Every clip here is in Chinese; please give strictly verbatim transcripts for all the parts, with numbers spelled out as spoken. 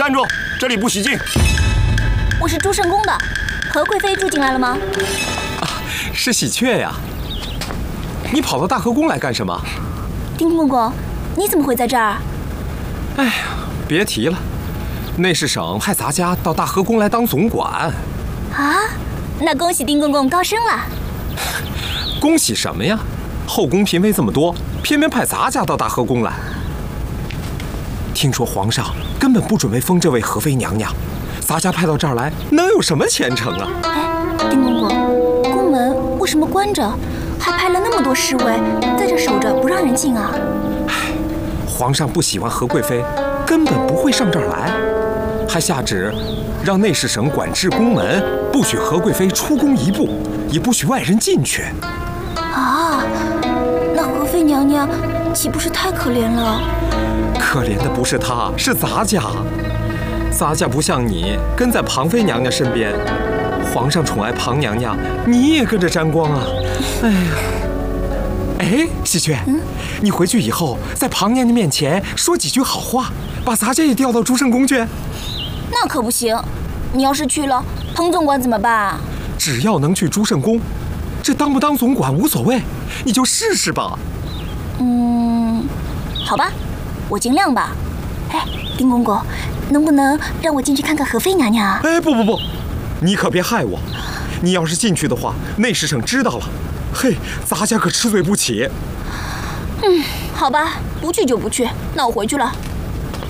站住！这里不许进。 我是朱圣公的，何贵妃住进来了吗？ 啊，是喜鹊呀。你跑到大和宫来干什么？ 丁公公，你怎么会在这儿？ 哎呀，别提了，内侍省派咱家到大和宫来当总管。 啊，那恭喜丁公公高升了。 恭喜什么呀？后宫嫔妃这么多，偏偏派咱家到大和宫来。听说皇上根本不准备封这位和妃娘娘，咱家派到这儿来，能有什么前程啊？ 哎，丁公公，宫门为什么关着，还派了那么多侍卫在这守着，不让人进啊？ 唉，皇上不喜欢何贵妃，根本不会上这儿来，还下旨让内侍省管制宫门，不许何贵妃出宫一步，也不许外人进去。 啊，那和妃娘娘岂不是太可怜了？ 可怜的不是她，是咱家。咱家不像你跟在庞妃娘娘身边，皇上宠爱庞娘娘，你也跟着沾光啊！哎呀，哎，喜鹊，嗯，你回去以后在庞娘娘面前说几句好话，把咱家也调到朱圣宫去。 那可不行，你要是去了，彭总管怎么办？ 只要能去朱圣宫，这当不当总管无所谓，你就试试吧。 嗯，好吧，我尽量吧。哎，丁公公，能不能让我进去看看和妃娘娘啊？ 哎，不不不，你可别害我。你要是进去的话，内侍省知道了，嘿，咱家可吃罪不起。 嗯，好吧，不去就不去，那我回去了。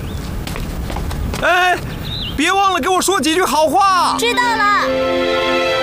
哎，别忘了给我说几句好话。 知道了。